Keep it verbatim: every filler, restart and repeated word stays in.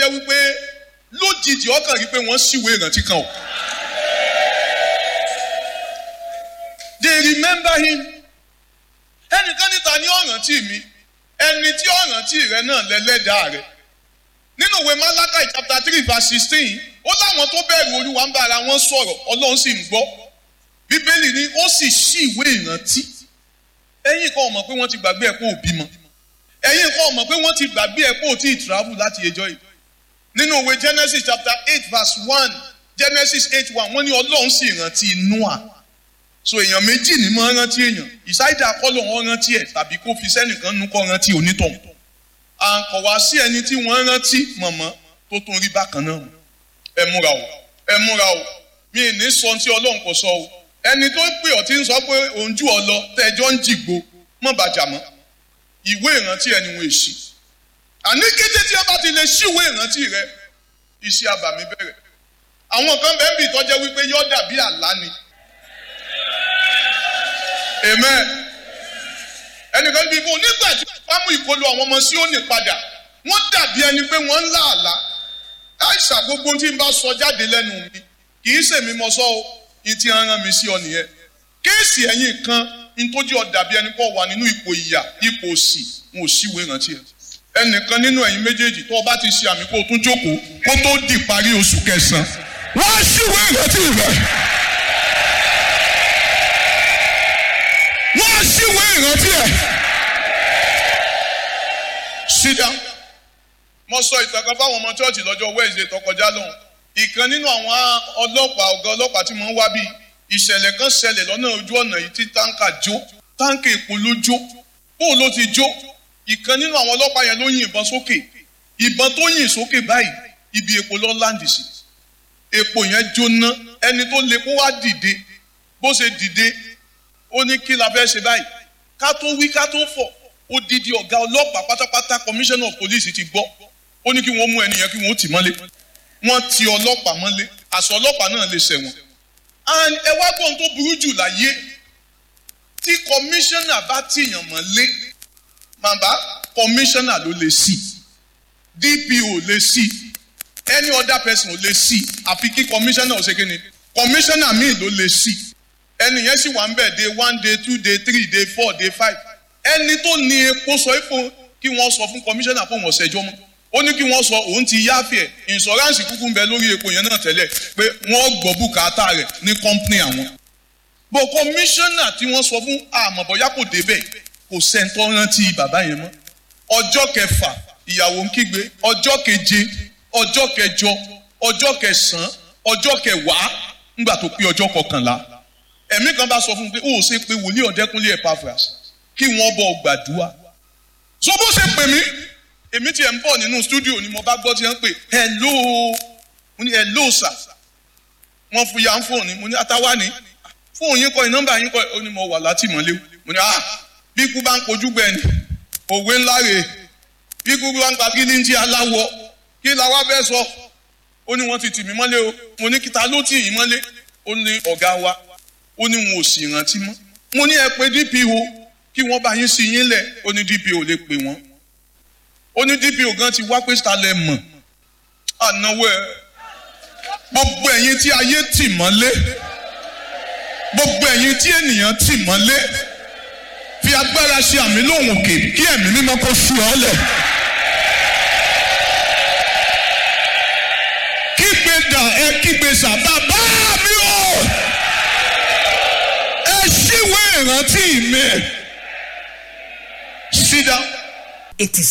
jẹ́ wípé lójijì ọkàn rí pé wọ́n ṣìwé ìrántí kan o. They remember him. Ẹnìkan níta ní ọ̀rántí mi, ẹni tí ọ̀rántí rẹ náà lẹ́lẹ́dàá rẹ. Nínú ìwé Malachi chapter three verse sixteen, ó láwọn tó bẹ̀rù Olúwa ń bá ara wọn sọ̀rọ̀, Ọlọ́run sì ń gbọ́. Bíbélì ní ó sì ṣí ìwé ìrántí. Ẹ̀yin kan mọ̀ pé wọ́n ti gbàgbé ẹ̀ pé ò bímọ. Ẹ̀yin kan mọ̀ pé wọ́n ti gbàgbé ẹ̀ pé ò tí ì travel láti ẹjọ́ yìí. Nínú ìwé Genesis chapter eight verse one, Genesis eight one, wọ́n ní Ọlọ́run sì rántí Noah. So èèyàn méjì ní máa rántí èèyàn. Ìsáìdà akọ́lọ̀ wọn rántí ẹ̀ tàbí kó fi sẹ́nìkan nú kọ́ rántí onítọ̀hún. À ń kọ̀ wá sí ẹni tí wọ́n rántí mọ̀mọ́ tó tún rí bákan náà. Ẹ múra o, ẹ múra o, mi ì ní sọ tí Ọlọ́run kò sọ o. Ẹni tó pè ọ́ tí ń sọ pé òun jù ọ lọ tẹ́jọ́ ń jìgbó mọ́ bàjá mọ́. Ìwé ìrántí ẹni wọn èsì. Àní kété tí ẹ bá ti lè ṣí ìwé ìrántí rẹ, iṣẹ́ àbàmì bẹ̀rẹ̀. Àwọn kan bẹ́ẹ̀ bì tọ́jẹ́ wípé yọ́ dàbí àlá ni. Amen. Ẹnìkan bí ibò nígbà tí wọ́n mú ìkọlù àwọn ọmọ Síónì padà, wọ́n dàbí ẹni pé wọ́n ń lá àlá. Àìsà gbogbo tí ń bá sọ jáde lẹ́nu mi, kì í ṣèmi mọ sọ o, ní ti rán mi sí ọ nìyẹn. Kéèsì ẹ̀yìn kan, ní tó jẹ́ ọ dàbí ẹni pọ̀ wà nínú ipò ìyà, ipò òṣì, wọn ò síwèé ìrántí ẹ̀. Ẹnìkan nínú ẹ̀yin méjèèjì tó o bá ti ṣe àmì kó o tún jókòó kó tó di parí oṣù kẹsàn-án. Wọ́n á síwèé ìrántí rẹ̀. Wọ́n á síwèé ìrántí ẹ̀. Sit down. Mo sọ ìtàn kan fáwọn ọmọ chọ́ọ̀chì lọ́jọ́ Wednesday tó kọjá lọ́hùn. Ìkan nínú àwọn ọlọ́pàá ọ̀gá ọlọ́pàá tí mo ń wá bí ìṣẹ̀lẹ̀ kan ṣẹlẹ̀ lọ́nà ojú ọ̀nà yìí tí táǹkà jó. Táǹkà epo ló jó. Bóò ló ti jó. Ìkan nínú àwọn ọlọ́pàá yẹn ló yin ìbọn sókè. Ìbọn tó yìn sókè báyìí ibi epo lọ láǹdì sí. Epo yẹn jóná. Ẹni tó lè kó wá dìde. Bó ṣe dìde, ó ní kí la fẹ́ ṣe báyìí. Ká tó wí ká tó fọ̀. Odidi ọ̀gá ọlọ́pàá pátápátá commissioner of police ti gbọ́. Ó ní kí wọ́n mú ẹnìyẹn kí wọ́n tì mọ́lé. Wọ́n ti ọlọ́pàá mọ́lé. Àṣọ ọlọ́pàá náà lè ṣẹ̀wọ̀n. And ẹ wá gbọ́n tó burú jù láyé. Tí commissioner bá tìyàn mọ́lé, màbá commissioner ló lè sí. D P O lè sí. Any other person ò lè sí. Àfi kí commissioner ò ṣe kí ni. Commissioner míì ló lè sí. Ẹnìyẹn sì wà ń bẹ̀ day one, day two, day three, day four, day five. Ẹni tó ní epo sọ epo kí wọ́n sọ fún commissioner fún wọn ṣẹjọ́ mọ́. Ó ní kí wọ́n sọ òun ti yáfẹ́ insurance kúkú ń bẹ lórí epo yẹn náà tẹ́lẹ̀ pé wọ́n gbọ́ bùkátà rẹ̀ ní company àwọn. Bó commissioner tí wọ́n sọ fún àmọ̀bọ̀yá kò débẹ̀ kò sẹ́ńtọ́ rántí bàbá yẹn mọ́. Ọjọ́ kẹfà ìyàwó ń kígbe, ọjọ́ keje, ọjọ́ kẹjọ, ọjọ́ kẹsàn-án, ọjọ́ kẹwàá ńgbà tó pé ọjọ́ kọkànlá. Ẹ̀mí kan bá sọ fún mi pé ó ṣe pé wòlíì Ọ̀dẹ́kúnlé Epaphras kí wọ́n bọ̀ gbàdúrà. So bó ṣe pè mí, èmi tiẹ̀ ń bọ̀ nínú stúdíò ni mo bá gbọ́ tí wọ́n pè hello, mo ní hello sir. Wọ́n fún ya ń fóònù ni, mo ní àtàwá ni. Fóònù yín kọ́ ẹ̀ nọ́mbà yín kọ́ ẹ̀, ó ní mo wà látìmọ́lé. Mo ní ah bí ikú bá ń kojú gbẹ ni, òwe ńlá rè. Bí ikú bá ń pa kí ní ti aláwọ̀, kí la wá fẹ́ sọ. Ó ní wọ́n ti tì mí mọ́lé o. Mo ní kíta ló tì yín mọ́lé. Ó ní ọ̀gá wa. Ó ní wọn ò sì rántí mọ́. Mo ní ẹ pé D P O kí wọ́n bá yín sí yín lẹ̀. Ó ní D P O lè pè wọ́n. Ó ní D P O gan ti wá pé stalẹ̀ mọ̀. Ànáwó ẹ̀. Gbogbo ẹ̀yin tí ayé tì mọ́lé. Gbogbo ẹ̀yin tí ènìyàn tì mọ́lé. Fi agbára ṣe àmì lóhùn òkè kí ẹ̀mí mímọ́ kó fi ọ́ lẹ̀. Kígbe dà ẹ kígbe sà bàbá mi o. Ẹ ṣíwé ìrántí mi. Sit down. It is